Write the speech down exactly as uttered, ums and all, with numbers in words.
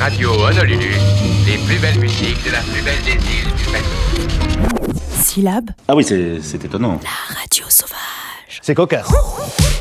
radio Honolulu, les plus belles musiques de la plus belle des îles du Pacifique. Syllabe. Ah oui, c'est, c'est étonnant. La radio sauvage. C'est cocasse.